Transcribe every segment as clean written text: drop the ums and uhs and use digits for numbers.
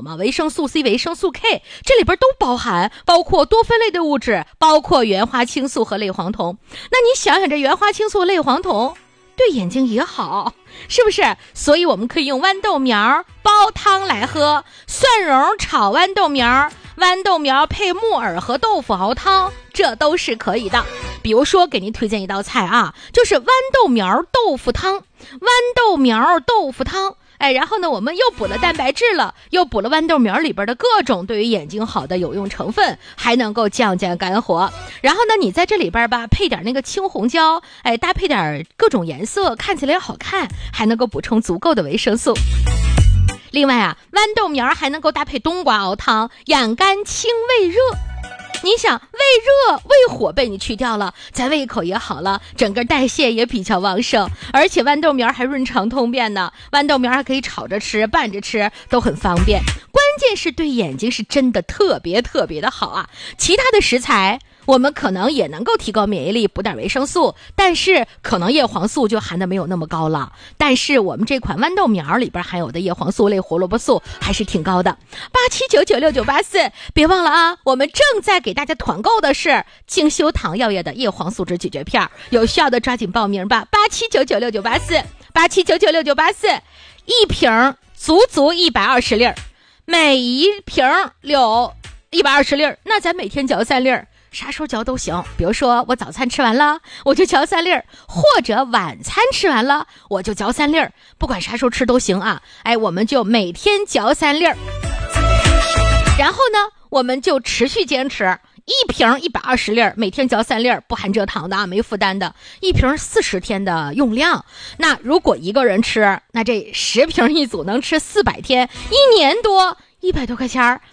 好吗？维生素 C、维生素 K 这里边都包含，包括多酚类的物质，包括原花青素和类黄酮。那你想想，这原花青素、类黄酮对眼睛也好，是不是？所以我们可以用豌豆苗煲汤来喝，蒜蓉炒豌豆苗，豌豆苗配木耳和豆腐熬汤，这都是可以的。比如说给您推荐一道菜啊，就是豌豆苗豆腐汤。豌豆苗豆腐汤，然后呢我们又补了蛋白质了，又补了豌豆苗里边的各种对于眼睛好的有用成分，还能够降肝火。然后呢你在这里边吧配点那个青红椒，搭配点各种颜色，看起来好看，还能够补充足够的维生素。另外啊，豌豆苗还能够搭配冬瓜熬汤，养肝清胃热。你想胃热胃火被你去掉了，咱胃口也好了，整个代谢也比较旺盛，而且豌豆苗还润肠通便呢。豌豆苗还可以炒着吃，拌着吃，都很方便。关键是对眼睛是真的特别特别的好啊。其他的食材我们可能也能够提高免疫力，补点维生素，但是可能叶黄素就含的没有那么高了。但是我们这款豌豆苗里边含有的叶黄素类胡萝卜素还是挺高的。87996984，别忘了啊，我们正在给大家团购的是敬修堂药业的叶黄素酯咀嚼片，有需要的抓紧报名吧。87996984，一瓶足120粒，每一瓶有120粒，那咱每天嚼3粒，啥时候嚼都行。比如说我早餐吃完了我就嚼3粒，或者晚餐吃完了我就嚼3粒，不管啥时候吃都行啊。我们就每天嚼3粒，然后呢我们就持续坚持，一瓶120粒，每天嚼3粒，不含蔗糖的啊，没负担的，一瓶40天的用量。那如果一个人吃，那这10瓶一组能吃400天，1年多100多块钱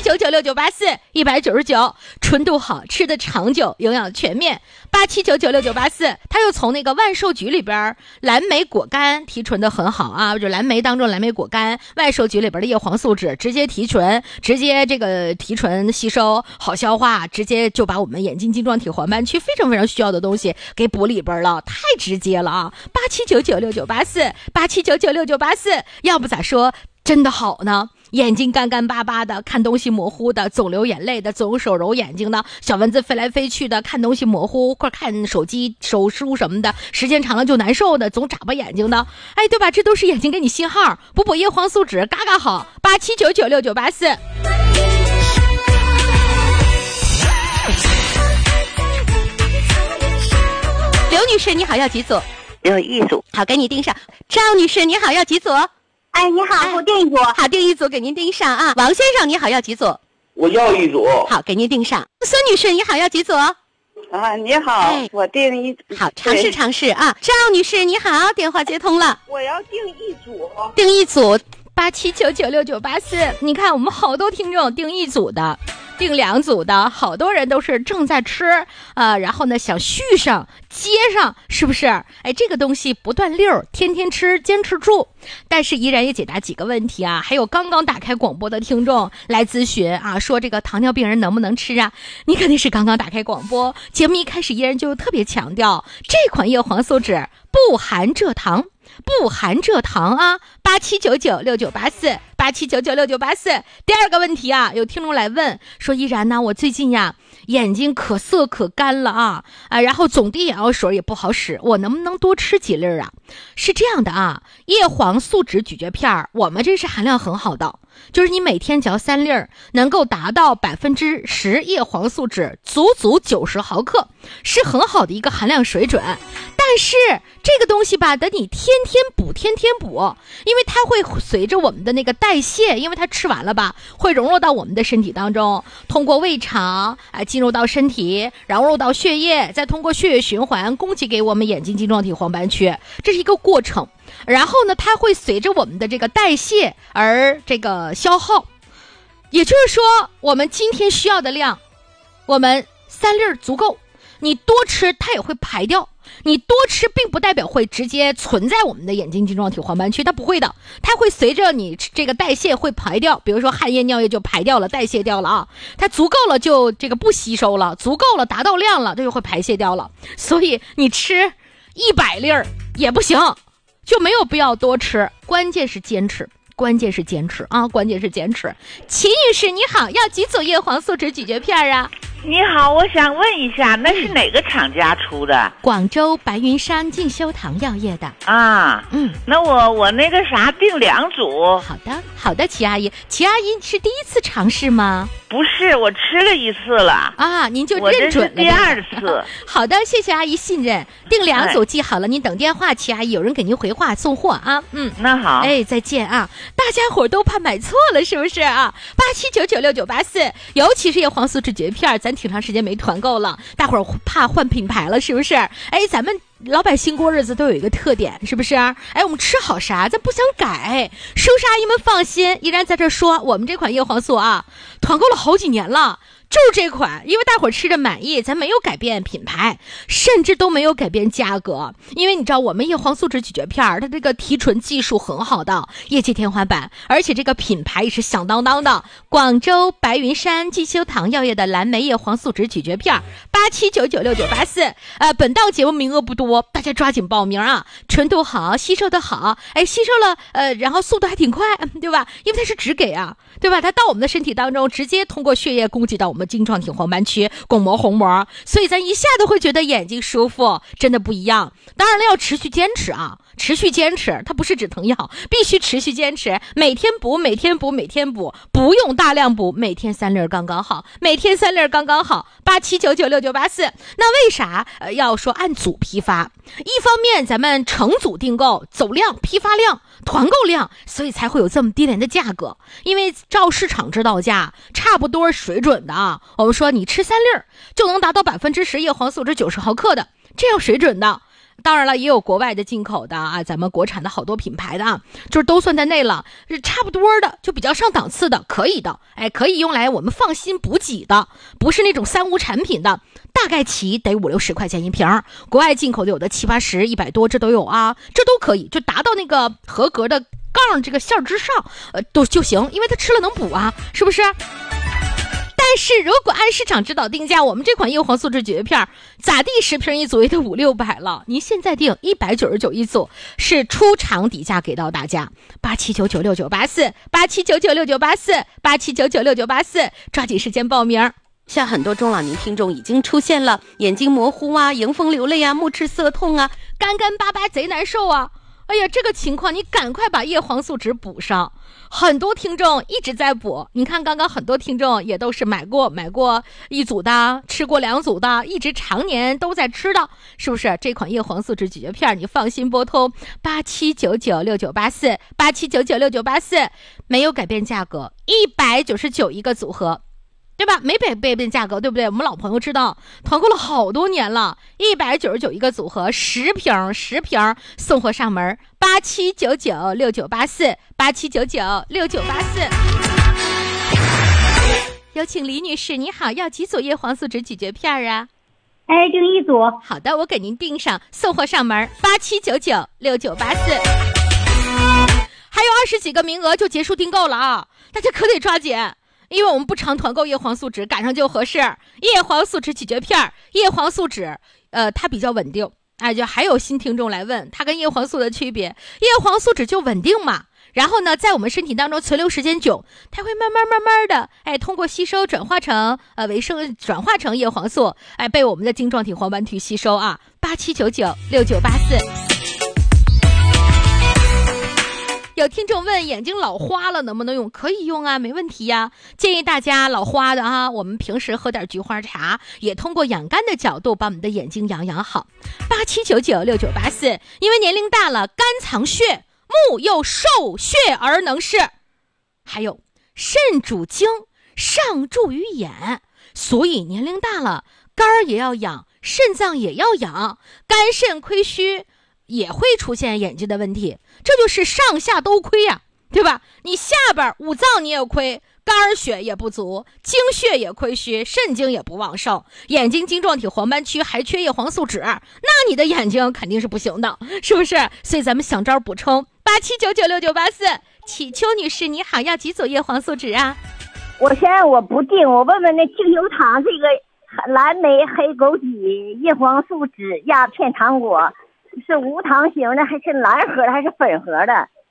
，87996984，199，纯度好，吃的长久，营养全面。87996984，它又从那个万寿菊里边蓝莓果苷提纯的很好啊，就蓝莓当中蓝莓果苷，万寿菊里边的叶黄素酯直接提纯，直接这个提纯吸收好消化，直接就把我们眼睛晶状体黄斑区非常非常需要的东西给补里边了，太直接了啊。87996984，87996984，要不咋说真的好呢。眼睛干干巴巴的，看东西模糊的，总流眼泪的，总用手揉眼睛的，小蚊子飞来飞去的，看东西模糊或者看手机手书什么的，时间长了就难受的，总眨巴眼睛的，对吧？这都是眼睛给你信号，补补叶黄素酯，嘎嘎好。87996984。刘女士你好，要几组？ 有1组。 好，给你订上。赵女士你好，要几组？ 你好，我订1组。 好，订1组给您订上啊。王先生你好，要几组？ 我要1组。 好，给您订上。孙女士你好，要几组？ 你好，我订1组。 好，尝试啊。赵女士你好，电话接通了。 我要订1组。 订1组，87996984。你看我们好多听众订1组的，订2组的，好多人都是正在吃然后呢想续上接上，是不是？这个东西不断溜，天天吃，坚持住。但是依然也解答几个问题啊。还有刚刚打开广播的听众来咨询啊，说这个糖尿病人能不能吃啊？你肯定是刚刚打开广播，节目一开始依然就特别强调这款叶黄素酯不含蔗糖，不含蔗糖啊。87996984，87996984。第二个问题啊，有听众来问说，依然呢，我最近呀眼睛可涩可干了啊，然后总滴眼药水也不好使，我能不能多吃几粒啊？是这样的啊，叶黄素酯咀嚼片我们这是含量很好的，就是你每天嚼3粒，能够达到10%叶黄素酯，足90毫克，是很好的一个含量水准。但是这个东西吧，得你天天补，因为它会随着我们的那个代谢，因为它吃完了吧，会融入到我们的身体当中，通过胃肠进入到身体，然后入到血液，再通过血液循环供给给我们眼睛晶状体黄斑区，这是一个过程。然后呢，它会随着我们的这个代谢而这个消耗，也就是说我们今天需要的量，我们3粒足够，你多吃它也会排掉。你多吃并不代表会直接存在我们的眼睛晶状体黄斑区，它不会的，它会随着你这个代谢会排掉，比如说汗液尿液就排掉了，代谢掉了啊，它足够了就这个不吸收了，足够了达到量了，这就会排泄掉了。所以你吃100粒也不行，就没有必要多吃，关键是坚持。 关键是坚持啊，关键是坚持。齐女士你好，要几组叶黄素酯咀嚼片啊？ 你好，我想问一下，那是哪个厂家出的？ 广州白云山进修堂药业的啊。那我那个啥订2组。 好的，齐阿姨是第一次尝试吗？ 不是，我吃了1次了啊，您就认准了。 第2次。 好的，谢谢阿姨信任。订2组记好了，您等电话，齐阿姨有人给您回话送货啊。 那好。 再见啊！大家伙都怕买错了，是不是啊？87996984，尤其是叶黄素酯咀嚼片，咱挺长时间没团购了，大伙儿怕换品牌了，是不是？咱们老百姓过日子都有一个特点，是不是？我们吃好啥，咱不想改。叔叔阿姨们放心，依然在这说，我们这款叶黄素啊，团购了好几年了。就是这款，因为大伙儿吃着满意，咱没有改变品牌，甚至都没有改变价格。因为你知道，我们叶黄素酯咀嚼片它这个提纯技术很好的，业界天花板，而且这个品牌也是响当当的。广州白云山进修堂药业的蓝莓叶黄素酯咀嚼片，87996984。本档节目名额不多，大家抓紧报名啊！纯度好，吸收的好，吸收了，然后速度还挺快，对吧？因为它是只给啊，对吧？它到我们的身体当中，直接通过血液供给到我们晶状体黄斑区、巩膜、虹膜，所以咱一下子会觉得眼睛舒服，真的不一样。当然了，要持续坚持啊，持续坚持，它不是止疼药，必须持续坚持，每天补，不用大量补，每天3粒刚刚好，每天3粒刚刚好。87996984，那为啥要说按组批发？一方面咱们成组订购，走量、批发量、团购量，所以才会有这么低廉的价格。因为照市场指导价，差不多水准的啊，我们说你吃3粒就能达到10%叶黄素酯90毫克的这样水准的。当然了，也有国外的进口的啊，咱们国产的好多品牌的啊，就是都算在内了，是差不多的，就比较上档次的，可以的，可以用来我们放心补给的，不是那种3无产品的，大概齐得50-60块钱一瓶，国外进口的有的70-80、100多，这都有啊，这都可以，就达到那个合格的杠这个线之上，都就行，因为它吃了能补啊，是不是？但是如果按市场指导定价，我们这款叶黄素酯咀嚼片咋地10瓶一组也得500-600了。您现在订199一组，是出厂底价给到大家87996984 87996984 87996984，抓紧时间报名。像很多中老年听众已经出现了眼睛模糊啊、迎风流泪啊、目赤涩痛啊、干干巴巴贼难受啊。哎呀，这个情况你赶快把叶黄素酯补上。很多听众一直在补，你看刚刚很多听众也都是买过1组的，吃过2组的，一直常年都在吃的，是不是？这款叶黄素酯咀嚼片你放心拨通87996984 87996984，没有改变价格，199一个组合，对吧？没改变价格，对不对？我们老朋友知道，团购了好多年了，199一个组合，10瓶送货上门，87996984 87996984。有请李女士，你好，要几组叶黄素酯咀嚼片啊？ 订1组。 好的，我给您订上，送货上门，87996984。还有20几个名额就结束订购了啊，大家可得抓紧。因为我们不常团购叶黄素酯，赶上就合适。叶黄素酯咀嚼片，叶黄素酯，它比较稳定。就还有新听众来问，它跟叶黄素的区别，叶黄素酯就稳定嘛。然后呢，在我们身体当中存留时间久，它会慢慢的，通过吸收转化成转化成叶黄素，被我们的晶状体黄斑体吸收啊。87996984。有听众问，眼睛老花了能不能用？可以用啊，没问题呀。建议大家老花的啊，我们平时喝点菊花茶，也通过养肝的角度把我们的眼睛养好。87996984，因为年龄大了，肝藏血，目又受血而能视。还有肾主睛，上注于眼，所以年龄大了，肝儿也要养，肾脏也要养，肝肾亏虚也会出现眼睛的问题，这就是上下都亏呀，对吧？你下边五脏你也亏，肝血也不足，精血也亏虚，肾精也不旺盛，眼睛晶状体黄斑区还缺叶黄素酯，那你的眼睛肯定是不行的，是不是？所以咱们想招补充87996984。启秋女士你好，要几组叶黄素酯啊？ 我不定，我问问那净油堂这个蓝莓黑枸杞叶黄素酯鸦片糖果是无糖型的还是蓝盒的还是粉盒的？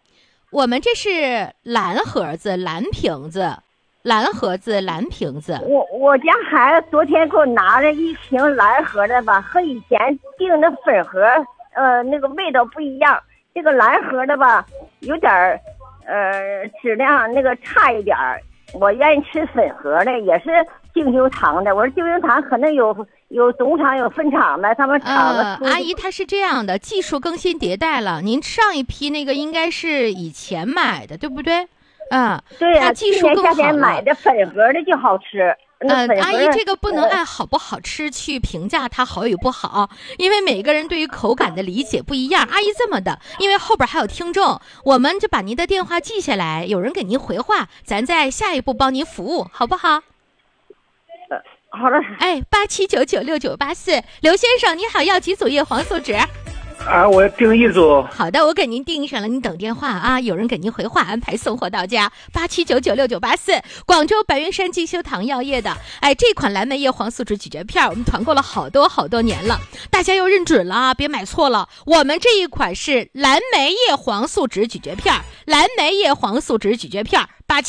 我们这是蓝盒子、蓝瓶子，蓝盒子、蓝瓶子。 我家孩子昨天给我拿了一瓶蓝盒的吧，和以前订的粉盒，那个味道不一样。这个蓝盒的吧，有点质量那个差一点儿。我愿意吃粉盒的，也是净修堂的。我说净修堂可能有总厂有分厂的，他们厂子。 阿姨，它是这样的，技术更新迭代了。您上一批那个应该是以前买的，对不对？ 对呀， 技术更好了。 去年夏天买的粉盒的就好吃。 阿姨，这个不能按好不好吃去评价它好与不好，因为每个人对于口感的理解不一样。阿姨这么的，因为后边还有听众，我们就把您的电话记下来，有人给您回话，咱在下一步帮您服务，好不好？ 好了。 87996984，刘先生你好，要几组叶黄素纸？ 我要订一组。 好的，我给您订上了，您等电话啊，有人给您回话，安排送货到家。87996984，广州白云山净修堂药业的，这款蓝莓叶黄素质咀嚼片，我们团购了好多年了，大家要认准了啊，别买错了。我们这一款是蓝莓叶黄素质咀嚼片，蓝莓叶黄素质咀嚼片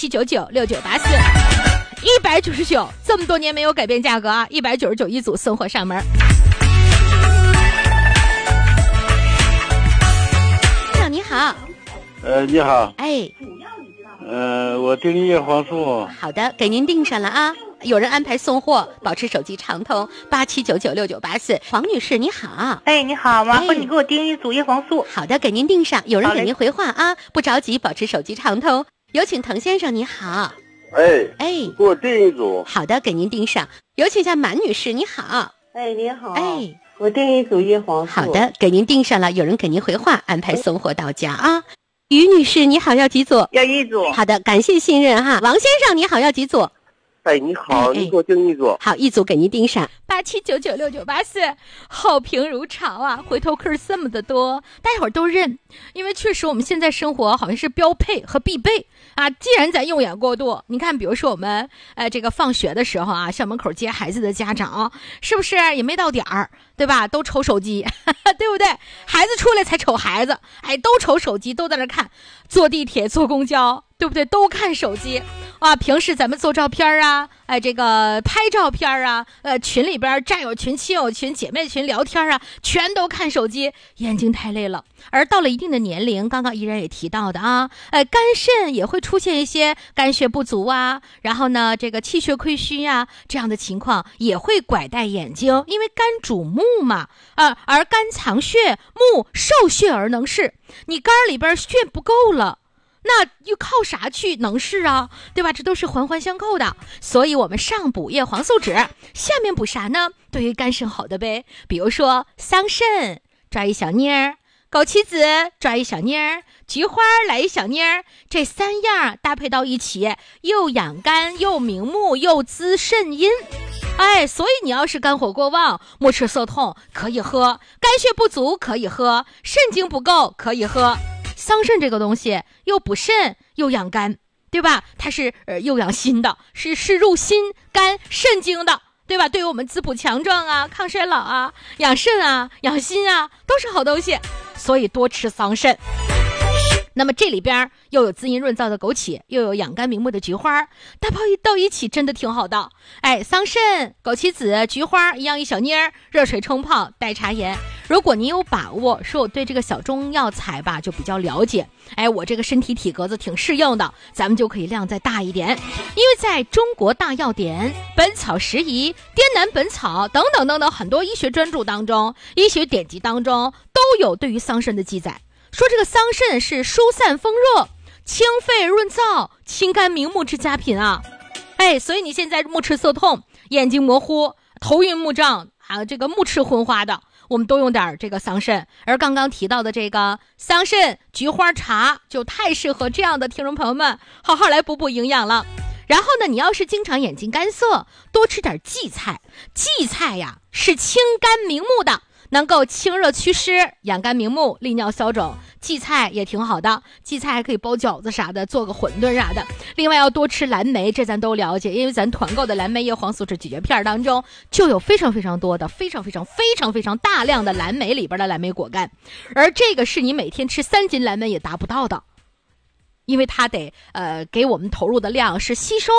，87996984，199，这么多年没有改变价格啊，199一组，送货上门。你好， 你好，我订叶黄素。 好的，给您订上了啊，有人安排送货，保持手机畅通，87996984。黄女士你好， 你好，麻烦你给我订一组叶黄素。 好的，给您订上，有人给您回话啊，不着急，保持手机畅通。有请滕先生你好， 给我订一组。 好的，给您订上。有请一下满女士你好， 你好，我订一组叶黄素。 好的，给您订上了，有人给您回话，安排送货到家啊。于女士你好，要几组？ 要一组。 好的，感谢信任哈。王先生你好，要几组？ 你好，你给我订一组。 好，一组给您订上。87996984，好评如潮啊！回头客这么的多，大家伙儿都认，因为确实我们现在生活好像是标配和必备啊。既然咱用眼过度，你看，比如说我们这个放学的时候啊，校门口接孩子的家长，是不是也没到点儿，对吧？都瞅手机，对不对？孩子出来才瞅孩子，都瞅手机，都在那看。坐地铁、坐公交，对不对？都看手机啊！平时咱们做照片啊，这个拍照片啊，群里边战友群、亲友群、姐妹群聊天啊，全都看手机，眼睛太累了。而到了一定的年龄，刚刚依然也提到的啊，肝肾也会出现一些肝血不足啊，然后呢，这个气血亏虚啊，这样的情况也会拐带眼睛，因为肝主目嘛，而肝藏血，目受血而能视，你肝里边血不够了。那又靠啥去能视啊，对吧？这都是环环相扣的，所以我们上补叶黄素酯，下面补啥呢？对于肝肾好的呗，比如说桑葚抓一小妮儿，枸杞子抓一小妮儿，菊花来一小妮儿，这3样搭配到一起，又养肝又明目又滋肾阴。所以你要是肝火过旺，目赤涩痛可以喝，肝血不足可以喝，肾精不够可以喝。桑葚这个东西又补肾又养肝，对吧？它是又养心的，是入心肝肾经的，对吧？对于我们滋补强壮啊、抗衰老啊、养肾啊、养心啊，都是好东西。所以多吃桑葚。那么这里边又有滋阴润燥的枸杞，又有养肝明目的菊花，搭配到一起真的挺好的。桑葚、枸杞子、菊花一样一小妮儿，热水冲泡，代茶盐。如果您有把握，说我对这个小中药材吧就比较了解，我这个身体体格子挺适应的，咱们就可以量再大一点。因为在中国大药典、本草拾遗、滇南本草等等等等很多医学专著当中、医学典籍当中都有对于桑葚的记载，说这个桑葚是疏散风热、清肺润燥、清肝明目之佳品啊。所以你现在目赤涩痛、眼睛模糊、头晕目胀，还有这个目赤昏花的，我们都用点这个桑葚。而刚刚提到的这个桑葚菊花茶就太适合这样的听众朋友们好好来补补营养了。然后呢，你要是经常眼睛干涩，多吃点荠菜。荠菜呀是清肝明目的，能够清热祛湿、养肝明目、利尿消肿。荠菜也挺好的，荠菜还可以包饺子啥的，做个馄饨啥的。另外要多吃蓝莓，这咱都了解，因为咱团购的蓝莓叶黄素酯咀嚼片当中就有非常非常多的、非常大量的蓝莓里边的蓝莓果干，而这个是你每天吃3斤蓝莓也达不到的。 因为它得给我们投入的量是吸收